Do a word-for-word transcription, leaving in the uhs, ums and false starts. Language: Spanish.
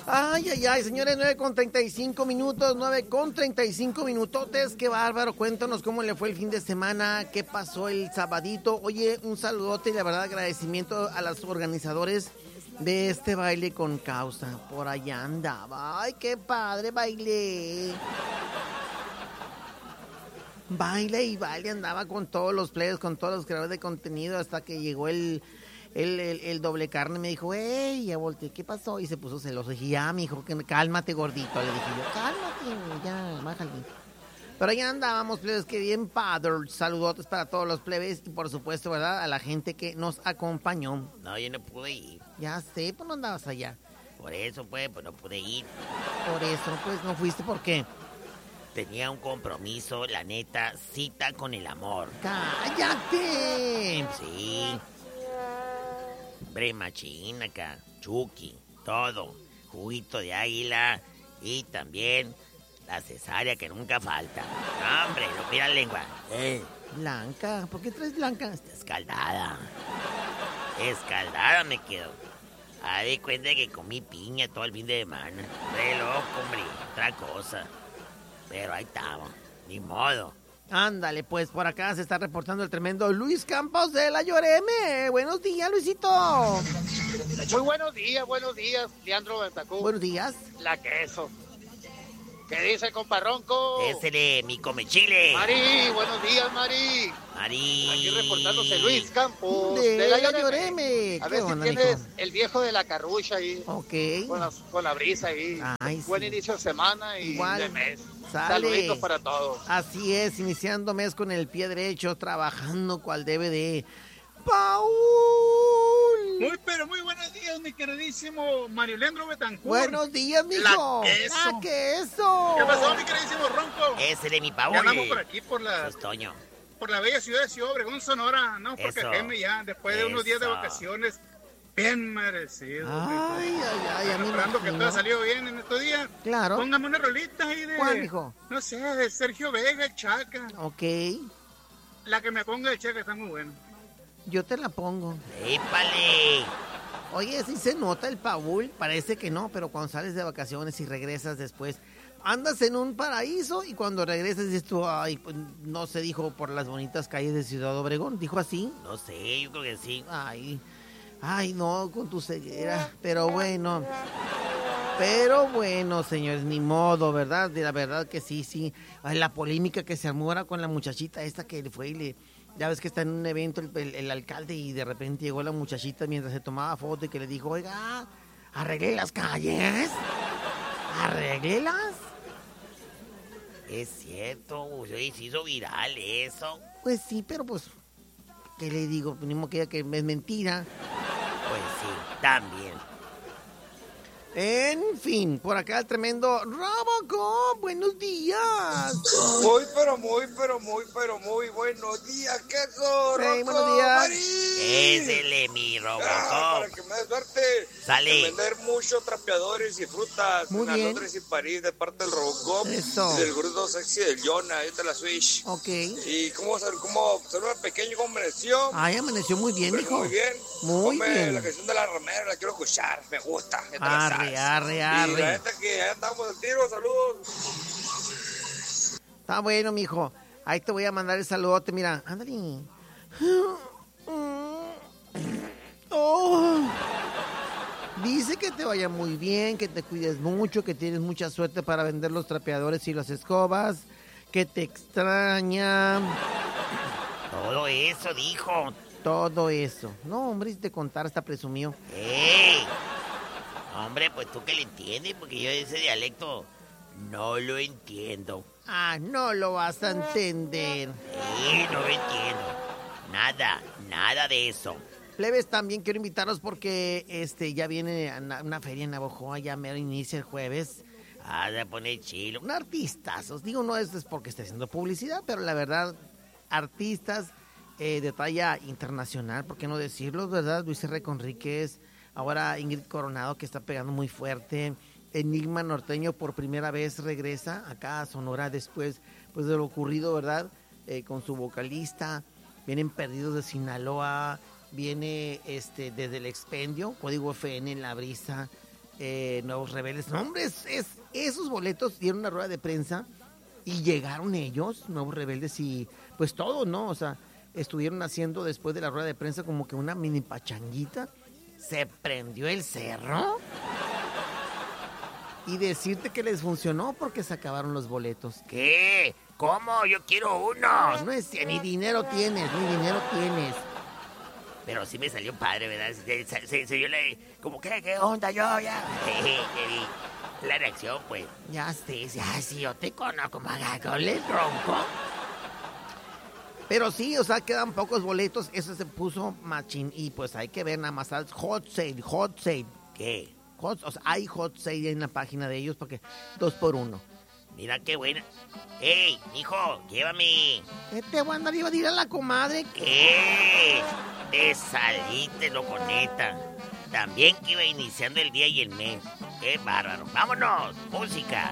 Ay, ay, ay, señores, nueve con treinta y cinco minutos, nueve con treinta y cinco minutotes, qué bárbaro, cuéntanos cómo le fue el fin de semana, qué pasó el sabadito. Oye, un saludote y la verdad agradecimiento a los organizadores de este baile con causa, por allá andaba, ay, qué padre baile. Baile y baile, andaba con todos los players, con todos los creadores de contenido, hasta que llegó el... El, el, el doble carne me dijo, ey, ya volteé, ¿qué pasó? Y se puso celoso. Dije, ya, mijo, que cálmate, gordito. Le dije yo, cálmate, ya, bájale. Pero ya andábamos, plebes, que bien padre. Saludotes para todos los plebes y, por supuesto, ¿verdad? A la gente que nos acompañó. No, yo no pude ir. Ya sé, pues no andabas allá. Por eso, pues, pues no pude ir. Por eso, pues, no fuiste, ¿por qué? Tenía un compromiso, la neta, cita con el amor. ¡Cállate! Sí. Bremachín acá, Chucky, todo, juguito de águila y también la cesárea que nunca falta. ¡Hombre, lo mira la lengua! Eh. Blanca, ¿por qué traes blanca? Está escaldada. Escaldada me quedo. Ah, de cuenta que comí piña todo el fin de semana. Re loco, hombre, otra cosa. Pero ahí estaba, ni modo. Ándale, pues por acá se está reportando el tremendo Luis Campos de la Lloreme. Buenos días, Luisito. Muy buenos días, buenos días, Leandro Bentacú. Buenos días. La queso. ¿Qué dice, compa Ronco? Ésele, mi come chile. Mari, buenos días, Mari. Mari. Aquí reportándose Luis Campos de, de la Lloreme. Lloreme. A ver si tienes mijo? El viejo de la carrucha ahí. Ok. Con la, con la brisa ahí. Ay, buen sí. inicio de semana y igual. De mes. Sale. Saluditos para todos. Así es, iniciando mes con el pie derecho, trabajando cual debe de... ¡Paul! Muy, pero muy buenos días, mi queridísimo Mario Leandro Betancourt. Buenos días, mijo. La queso. ¡La queso! ¿Qué pasó, mi queridísimo Ronco? Ésele, mi Paul. Ya andamos por aquí, por la... Toño. Por la bella ciudad de Ciudad Obregón, Sonora, ¿no? Porque Jaime ya, después de Eso. unos días de vacaciones... Bien merecido. Ay, ay, ay, a mí esperando que todo ha salido bien en estos días. Claro. Póngame una rolita ahí de... ¿Cuál, hijo? No sé, de Sergio Vega, el Chaca. Ok. La que me ponga el Chaca está muy buena. Yo te la pongo. ¡Épale! Oye, sí se nota el Paul, parece que no, pero cuando sales de vacaciones y regresas después, andas en un paraíso y cuando regresas dices tú, ay, pues, no se dijo por las bonitas calles de Ciudad Obregón, ¿dijo así? No sé, yo creo que sí. Ay... Ay, no, con tu ceguera, pero bueno, pero bueno, señores, ni modo, ¿verdad? De la verdad que sí, sí. Ay, la polémica que se armó ahora con la muchachita esta que le fue y le... Ya ves que está en un evento el, el, el alcalde y de repente llegó la muchachita mientras se tomaba foto y que le dijo, oiga, arregle las calles, arreglelas. Es cierto, se hizo viral eso. Pues sí, pero pues, ¿qué le digo? Mismo que ella que es mentira. Pues sí, también. En fin, por acá el tremendo Robocop, buenos días. Muy, pero muy, pero muy, pero muy buenos días, queso, hey, Rocco, buenos días. Mari. Ésele, mi Robocop. Ah, para que me dé suerte. Sale. De vender muchos trapeadores y frutas Muy en bien. Londres y París de parte del Robocop. Eso. Y del grupo sexy del Jonah, ahí está la Switch. Ok. Y cómo ser, cómo ser un pequeño, cómo amaneció. Ay, amaneció muy bien, Pues, hijo. Muy bien. Muy Come bien. La canción de la Romero, la quiero escuchar, me gusta. ya te la Arre, sabes. arre, Y arre. la neta que ya andamos al tiro, saludos. Está bueno, mijo. Ahí te voy a mandar el saludote, mira. Ándale. Oh. Dice que te vaya muy bien, que te cuides mucho, que tienes mucha suerte para vender los trapeadores y las escobas, que te extraña. Todo eso dijo. Todo eso. No, hombre, si te contara, hasta presumió. ¡Ey! Hombre, pues tú que le entiendes, porque yo ese dialecto no lo entiendo. Ah, no lo vas a entender. Sí, no lo entiendo. Nada, nada de eso. Plebes, también quiero invitarlos porque este ya viene una, una feria en Navojoa, ya mero inicia el jueves. Ah, se pone chilo. Un artistazos. Digo, no es, es porque esté haciendo publicidad, pero la verdad, artistas eh, de talla internacional, ¿por qué no decirlo, verdad? Luis R. Conríquez, ahora Ingrid Coronado, que está pegando muy fuerte. Enigma Norteño por primera vez regresa acá a Sonora después pues, de lo ocurrido, ¿verdad? Eh, con su vocalista. Vienen Perdidos de Sinaloa, viene este desde el Expendio, Código F N en La Brisa. eh, Nuevos Rebeldes. No, hombre, es, es, esos boletos dieron una rueda de prensa y llegaron ellos, Nuevos Rebeldes, y pues todo, ¿no? O sea, estuvieron haciendo después de la rueda de prensa como que una mini pachanguita. Se prendió el cerro. Y decirte que les funcionó porque se acabaron los boletos. ¿Qué? ¿Cómo? Yo quiero uno. No es, ni dinero tienes, ni dinero tienes. Pero sí me salió padre, ¿verdad? Se, se, se, se yo le... Como, ¿qué? ¿Qué onda yo? Ya. La reacción, pues. Ya sé, ya sí, yo te conozco, le ronco. Pero sí, o sea, quedan pocos boletos. Eso se puso machín. Y pues hay que ver nada más. Hot sale, hot sale. ¿Qué? Hot, o sea, hay hot sale en la página de ellos porque dos por uno. Mira qué buena. ¡Ey, hijo, llévame! Este voy a andar, iba a ir a la comadre. ¿Qué? Te saliste, loco, neta. También que iba iniciando el día y el mes. ¡Qué bárbaro! ¡Vámonos! ¡Música!